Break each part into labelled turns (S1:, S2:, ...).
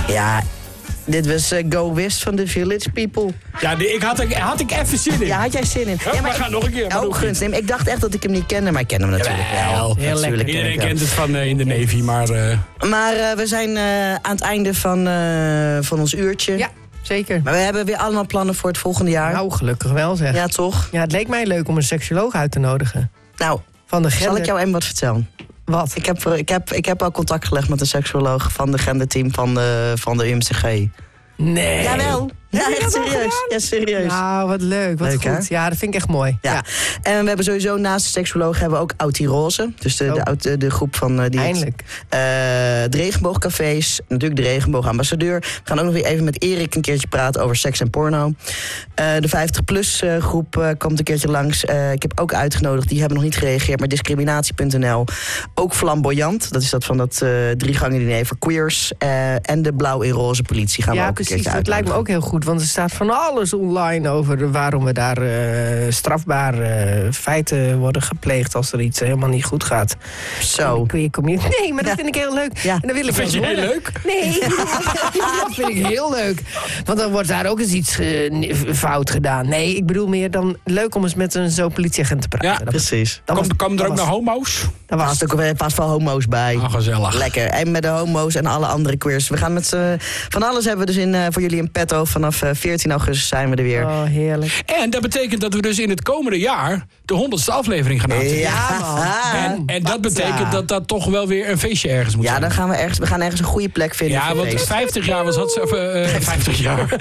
S1: Ja, dit was Go West van The Village People.
S2: Ja, had ik even zin in.
S1: Ja, had jij zin in?
S2: Ja, maar ga nog een keer.
S1: Oh, gunst. Nee, ik dacht echt dat ik hem niet kende, maar ik ken hem natuurlijk wel.
S2: Heel lekker. Iedereen kent het van in de Navy, maar...
S1: Maar we zijn aan het einde van ons uurtje.
S3: Ja, zeker.
S1: Maar we hebben weer allemaal plannen voor het volgende jaar.
S3: Nou, gelukkig wel zeg.
S1: Ja, toch?
S3: Ja, het leek mij leuk om een seksuoloog uit te nodigen.
S1: Nou,
S3: van de gender...
S1: zal ik jou even wat vertellen?
S3: Wat?
S1: Ik heb al contact gelegd met een seksuoloog van de genderteam van de UMCG.
S3: Nee.
S1: Jawel. Ja, echt serieus. Ja, serieus.
S3: Nou, wat leuk. Wat
S1: leuk,
S3: goed.
S1: Hè?
S3: Ja, dat vind ik echt mooi.
S1: Ja. En we hebben sowieso naast de seksuoloog hebben we ook Autie Roze. Dus de groep van die.
S3: Eindelijk.
S1: De regenboogcafés. Natuurlijk de regenboogambassadeur. We gaan ook nog weer even met Erik een keertje praten over seks en porno. De 50PLUS groep komt een keertje langs. Ik heb ook uitgenodigd. Die hebben nog niet gereageerd. Maar discriminatie.nl. Ook flamboyant. Dat is dat van dat 3 gangen diner voor queers. En de blauw en roze politie gaan we ook een keertje uitnodigen.
S3: Dat lijkt me ook heel goed. Want er staat van alles online over waarom we daar strafbare feiten worden gepleegd als er iets helemaal niet goed gaat.
S1: Zo.
S3: Nee, maar dat vind ik heel leuk.
S1: Ja.
S3: En dan wil ik
S2: vind je heel leuk?
S3: Nee, dat vind ik heel leuk. Want dan wordt daar ook eens iets fout gedaan. Nee, ik bedoel meer dan leuk om eens met zo'n politieagent te praten.
S2: Ja,
S1: precies.
S2: Komen er ook nog homo's?
S1: Daar was ook weer pas wel homo's bij.
S2: Oh, gezellig.
S1: Lekker. En met de homo's en alle andere queers. We gaan met van alles hebben we dus voor jullie in petto. Vanaf 14 augustus zijn we er weer.
S3: Oh, heerlijk.
S2: En dat betekent dat we dus in het komende jaar de 100ste aflevering gaan aanzetten.
S1: Ja,
S2: en dat betekent dat dat toch wel weer een feestje ergens moet zijn.
S1: Ja, dan gaan we gaan ergens een goede plek vinden.
S2: Ja, want 50 jaar was dat... 50 jaar.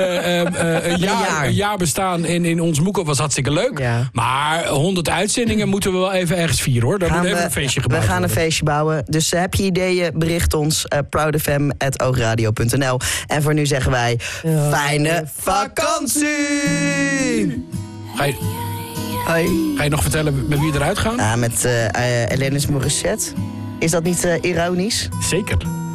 S2: Een jaar bestaan in ons Moeko was hartstikke leuk.
S3: Ja.
S2: Maar 100 uitzendingen moeten we wel even ergens vieren, hoor. Daar moet even een feestje gebouwd
S1: worden. We gaan
S2: worden.
S1: een feestje bouwen. Dus heb je ideeën, bericht ons. proudfm@oogradio.nl. En voor nu zeggen wij... Fijne vakantie!
S2: Ga je nog vertellen met wie eruit gaan?
S1: Met Alanis Morissette. Is dat niet ironisch?
S2: Zeker.